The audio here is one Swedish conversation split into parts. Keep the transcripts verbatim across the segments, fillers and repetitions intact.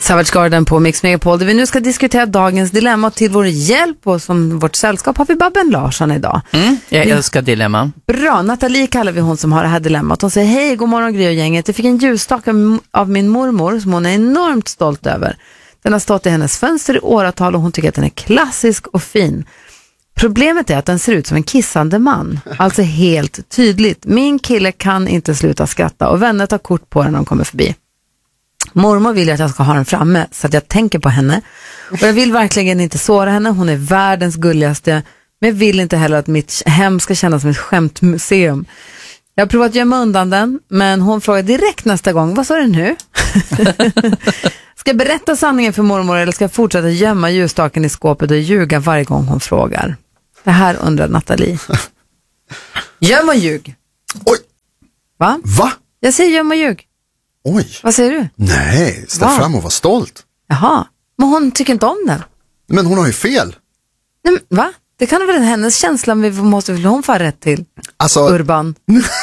Savage Garden på Mix Megapol, där vi nu ska diskutera dagens dilemma. Till vår hjälp och som vårt sällskap har vi Babben Larsson idag. Mm, jag älskar dilemma. Bra, Nathalie kallar vi hon som har det här dilemmat. Hon säger, hej, god morgon Gry och gänget. Jag fick en ljusstake av min mormor som hon är enormt stolt över. Den har stått i hennes fönster i åratal och hon tycker att den är klassisk och fin. Problemet är att den ser ut som en kissande man. Alltså helt tydligt. Min kille kan inte sluta skratta och vänner tar kort på den när de kommer förbi. Mormor vill att jag ska ha den framme så att jag tänker på henne. Och jag vill verkligen inte såra henne. Hon är världens gulligaste. Men jag vill inte heller att mitt hem ska kännas som ett skämtmuseum. Jag har provat att gömma undan den. Men hon frågar direkt nästa gång, vad sa du nu? Ska jag berätta sanningen för mormor eller ska jag fortsätta gömma ljusstaken i skåpet och ljuga varje gång hon frågar? Det här undrar Nathalie. Göm och ljug. Oj. Va? Va? Jag säger göm och ljug. Oj. Vad säger du? Nej, ställ Va? fram och var stolt. Jaha, men hon tycker inte om den. Men hon har ju fel. Nej, men, va? Det kan väl hennes känsla, men vi måste väl hon få rätt till? Alltså... Urban.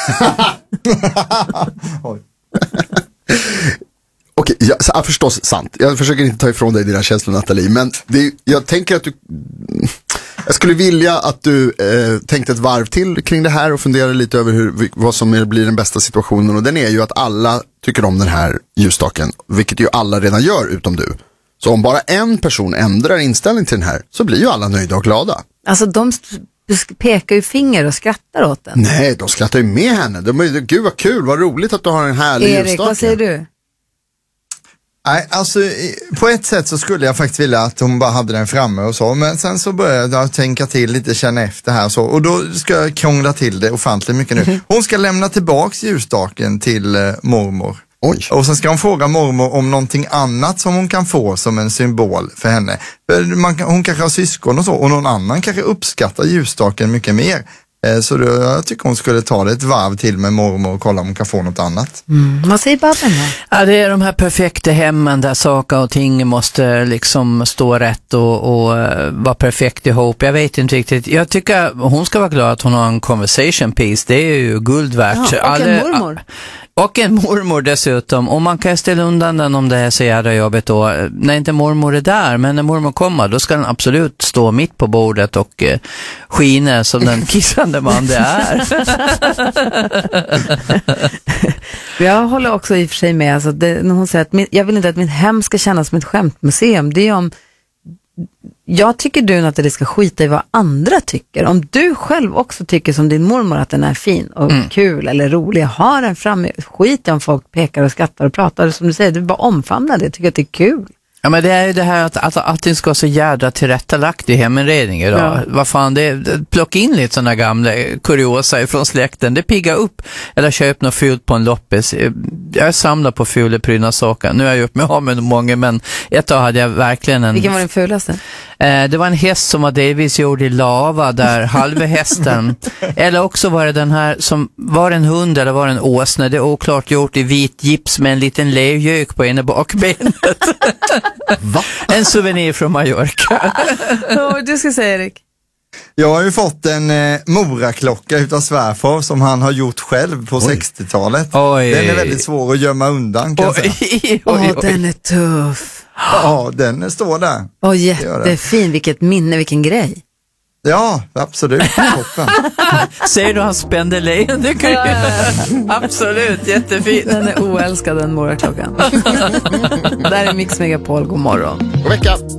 Oj. Okej, ja, så, förstås sant. Jag försöker inte ta ifrån dig dina känslor, Nathalie, men det, jag tänker att du... Jag skulle vilja att du eh, tänkte ett varv till kring det här och funderade lite över hur, vad som är, blir den bästa situationen. Och den är ju att alla tycker om den här ljusstaken, vilket ju alla redan gör utom du. Så om bara en person ändrar inställning till den här så blir ju alla nöjda och glada. Alltså de pekar ju finger och skrattar åt den. Nej, de skrattar ju med henne. De är ju, gud vad kul, vad roligt att du har en härlig Erik, ljusstake. vad säger du? Nej, alltså på ett sätt så skulle jag faktiskt vilja att hon bara hade den framme och så, men sen så började jag tänka till lite, känna efter här och så, och då ska jag krångla till det ofantligt mycket nu. Hon ska lämna tillbaks ljusstaken till eh, mormor. Oj. Och sen ska hon fråga mormor om någonting annat som hon kan få som en symbol för henne. Man, hon kanske har syskon och så, och någon annan kanske uppskattar ljusstaken mycket mer. Så då, jag tycker hon skulle ta det ett varv till med mormor och kolla om hon kan få något annat. Mm. Vad säger Babben här? Ja, det är de här perfekta hemmen där saker och ting måste liksom stå rätt och, och uh, vara perfekt ihop. Jag vet inte riktigt. Jag tycker hon ska vara glad att hon har en conversation piece. Det är ju guld värt. Ja, och Alla, en mormor. Och en mormor dessutom. Och man kan ställa undan den om det är så jävla jobbigt då. När inte mormor är där, men när mormor kommer, då ska den absolut stå mitt på bordet och uh, skina som den kissande man det är. Jag håller också i och för sig med. Alltså det, när hon säger att min, jag vill inte att mitt hem ska kännas som ett skämtmuseum. Det är om... Jag tycker du att det ska skita i vad andra tycker. Om du själv också tycker som din mormor att den är fin och mm. kul eller rolig, ha den framme. Skit i om folk pekar och skrattar och pratar. Som du säger, du bara omfamnar det. Tycker att det är kul. Ja, men det är ju det här att, att allting ska vara så jädra tillrättalagt i heminredning idag. Ja. Vad fan, det är, plocka in lite sådana gamla kuriosa från släkten. Det piggar upp. Eller köp något fult på en loppis. Jag samlar på fula prydna saker. Nu har jag gjort mig av med många, men ett tag hade jag verkligen en... Vilken var den fulaste? Eh, det var en häst som var delvis gjord i lava där halva hästen. Eller också var det den här som var en hund eller var en åsna. Det är oklart gjort i vit gips med en liten levgök på ena bakbenet. Va? En souvenir från Mallorca. Oh, du ska säga, Erik. Jag har ju fått en eh, moraklocka utav svärfar som han har gjort själv på oj. sextiotalet. Oj. Den är väldigt svår att gömma undan, kan jag säga. Oj, oj, oj. Den är tuff. Ja, den står där. Åh, jättefin. Vilket minne, vilken grej. Ja, absolut. Toppen. Säger du han spände lejon? Det kan ju... Absolut, jättefin. Den är oälskad, den moraklockan. Där är Mix Megapol, god morgon. God vecka.